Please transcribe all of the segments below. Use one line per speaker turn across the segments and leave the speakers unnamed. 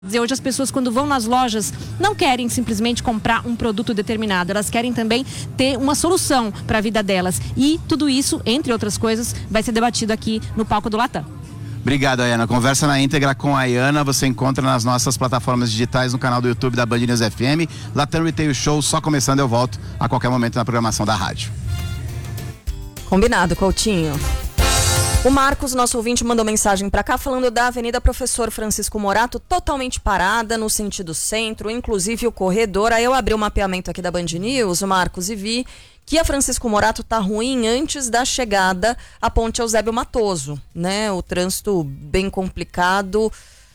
Hoje as pessoas, quando vão nas lojas, não querem simplesmente comprar um produto determinado, elas querem também ter uma solução para a vida delas. E tudo isso, entre outras coisas, vai ser debatido aqui no palco do Latam.
Obrigado, Ayana. Conversa na íntegra com a Ayana você encontra nas nossas plataformas digitais, no canal do YouTube da Band News FM. Latam Retail Show, só começando, eu volto a qualquer momento na programação da rádio.
Combinado, Coutinho. O Marcos, nosso ouvinte, mandou mensagem para cá falando da Avenida Professor Francisco Morato totalmente parada no sentido centro, inclusive o corredor. Aí eu abri o mapeamento aqui da Band News, Marcos, e vi que a Francisco Morato tá ruim antes da chegada à Ponte Eusébio Matoso, né? O trânsito bem complicado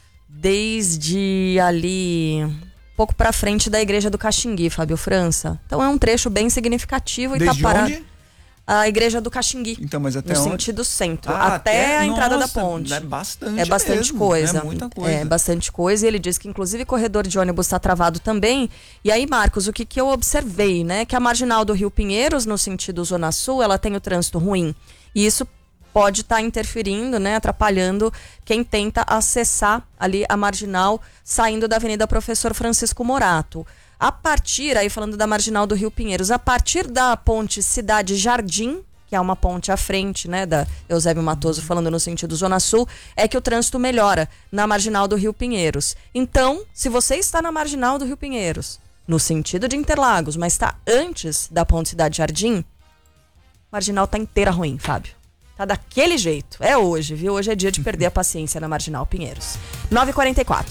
desde ali pouco para frente da Igreja do Caxingui, Fábio França. Então é um trecho bem significativo e
desde
tá parado.
Onde?
A Igreja do Caxingui.
Então, mas até
no
onde?
Sentido centro. Até a entrada da ponte.
É bastante.
É bastante
mesmo,
coisa.
É muita coisa.
É bastante coisa. E ele diz que, inclusive, o corredor de ônibus está travado também. E aí, Marcos, o que eu observei, né? Que a marginal do Rio Pinheiros, no sentido Zona Sul, ela tem o trânsito ruim. E isso pode estar interferindo, né? Atrapalhando quem tenta acessar ali a marginal, saindo da Avenida Professor Francisco Morato. A partir, aí falando da marginal do Rio Pinheiros, a partir da ponte Cidade Jardim, que é uma ponte à frente, né, da Eusébio Matoso, falando no sentido Zona Sul, é que o trânsito melhora na marginal do Rio Pinheiros. Então, se você está na marginal do Rio Pinheiros, no sentido de Interlagos, mas está antes da ponte Cidade Jardim, a marginal tá inteira ruim, Fábio. Tá daquele jeito. É hoje, viu? Hoje é dia de perder a paciência na marginal Pinheiros. 9h44.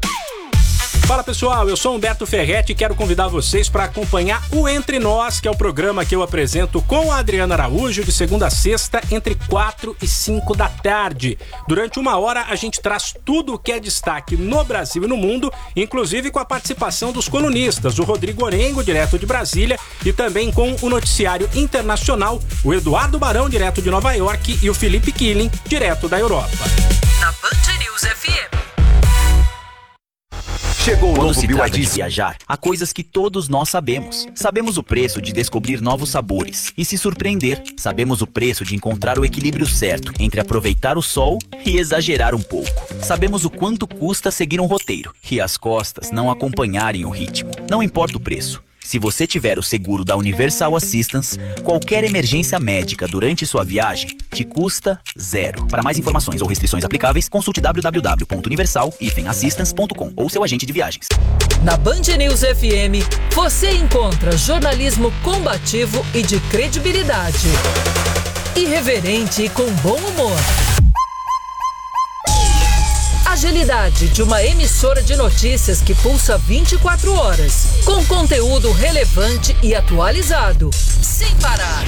Fala pessoal, eu sou Humberto Ferretti e quero convidar vocês para acompanhar o Entre Nós, que é o programa que eu apresento com a Adriana Araújo de segunda a sexta, entre 4 e 5 da tarde. Durante 1 hora a gente traz tudo o que é destaque no Brasil e no mundo, inclusive com a participação dos colunistas, o Rodrigo Orengo, direto de Brasília, e também com o noticiário internacional, o Eduardo Barão, direto de Nova York, e o Felipe Killing, direto da Europa.
Na Band News FM.
Chegou o novo BYD. De viajar, há coisas que todos nós sabemos. Sabemos o preço de descobrir novos sabores e se surpreender. Sabemos o preço de encontrar o equilíbrio certo entre aproveitar o sol e exagerar um pouco. Sabemos o quanto custa seguir um roteiro e as costas não acompanharem o ritmo. Não importa o preço. Se você tiver o seguro da Universal Assistance, qualquer emergência médica durante sua viagem te custa zero. Para mais informações ou restrições aplicáveis, consulte www.universal-assistance.com ou seu agente de viagens.
Na Band News FM, você encontra jornalismo combativo e de credibilidade. Irreverente e com bom humor. Agilidade de uma emissora de notícias que pulsa 24 horas, com conteúdo relevante e atualizado, sem parar.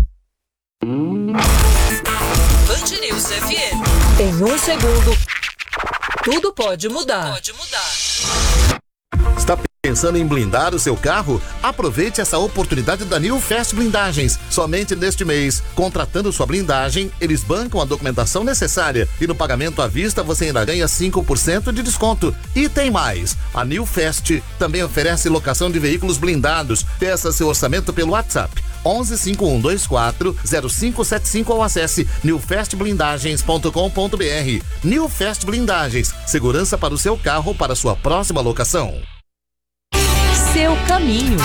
Band News FM. Em 1 segundo, tudo pode mudar.
Está pensando em blindar o seu carro? Aproveite essa oportunidade da New Fast Blindagens. Somente neste mês, contratando sua blindagem, eles bancam a documentação necessária e no pagamento à vista você ainda ganha 5% de desconto. E tem mais, a New Fast também oferece locação de veículos blindados. Peça seu orçamento pelo WhatsApp 11 5124 0575 ou acesse newfastblindagens.com.br. New Fast Blindagens, segurança para o seu carro para sua próxima locação.
Seu caminho.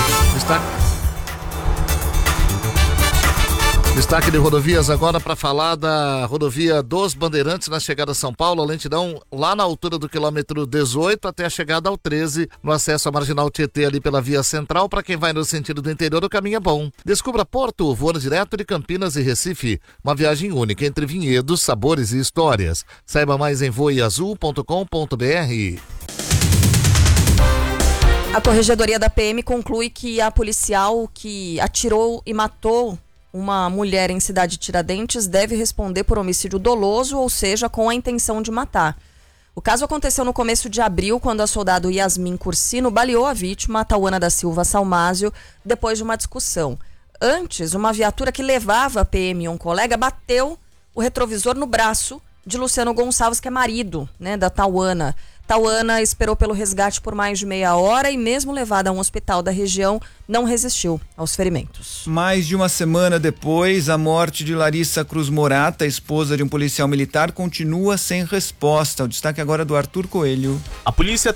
Destaque de rodovias agora para falar da rodovia dos Bandeirantes na chegada a São Paulo, a lentidão lá na altura do quilômetro 18 até a chegada ao 13, no acesso à Marginal Tietê ali pela via central. Para quem vai no sentido do interior, o caminho é bom. Descubra Porto, voando direto de Campinas e Recife, uma viagem única entre vinhedos, sabores e histórias. Saiba mais em voeazul.com.br.
A Corregedoria da PM conclui que a policial que atirou e matou uma mulher em Cidade de Tiradentes deve responder por homicídio doloso, ou seja, com a intenção de matar. O caso aconteceu no começo de abril, quando a soldado Yasmin Cursino baleou a vítima, Tauana da Silva Salmásio, depois de uma discussão. Antes, uma viatura que levava a PM e um colega bateu o retrovisor no braço de Luciano Gonçalves, que é marido, né, da Tauana. Tauana esperou pelo resgate por mais de meia hora e, mesmo levada a um hospital da região, não resistiu aos ferimentos.
Mais de uma semana depois, a morte de Larissa Cruz Morata, esposa de um policial militar, continua sem resposta. O destaque agora do Arthur Coelho.
A polícia